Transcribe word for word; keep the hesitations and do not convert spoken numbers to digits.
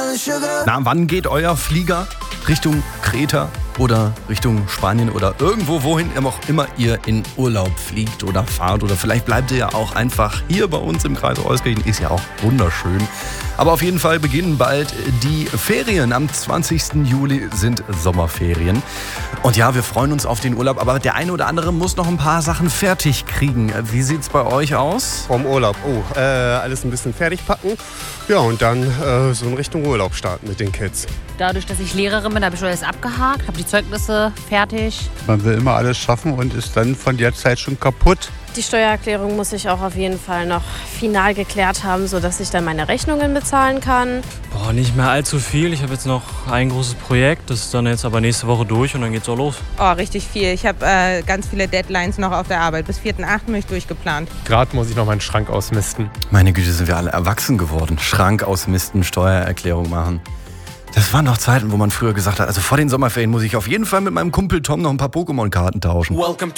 Na, wann geht euer Flieger? Richtung Kreta oder Richtung Spanien oder irgendwo, wohin auch immer ihr in Urlaub fliegt oder fahrt. Oder vielleicht bleibt ihr ja auch einfach hier bei uns im Kreis Euskirchen. Ist ja auch wunderschön. Aber auf jeden Fall beginnen bald die Ferien. Am zwanzigsten Juli sind Sommerferien. Und ja, wir freuen uns auf den Urlaub. Aber der eine oder andere muss noch ein paar Sachen fertig kriegen. Wie sieht's bei euch aus? Vom Urlaub. Oh, äh, alles ein bisschen fertig packen. Ja, und dann äh, so in Richtung Urlaub starten mit den Kids. Dadurch, dass ich Lehrerin bin, habe ich schon alles abgehakt, habe die Zeugnisse fertig. Man will immer alles schaffen und ist dann von der Zeit schon kaputt. Die Steuererklärung muss ich auch auf jeden Fall noch final geklärt haben, sodass ich dann meine Rechnungen bezahlen kann. Boah, nicht mehr allzu viel. Ich habe jetzt noch ein großes Projekt, das ist dann jetzt aber nächste Woche durch und dann geht's auch los. Oh, richtig viel. Ich habe äh, ganz viele Deadlines noch auf der Arbeit. Bis vierten achten bin ich durchgeplant. Gerade muss ich noch meinen Schrank ausmisten. Meine Güte, sind wir alle erwachsen geworden. Schrank ausmisten, Steuererklärung machen. Das waren doch Zeiten, wo man früher gesagt hat, also vor den Sommerferien muss ich auf jeden Fall mit meinem Kumpel Tom noch ein paar Pokémon-Karten tauschen.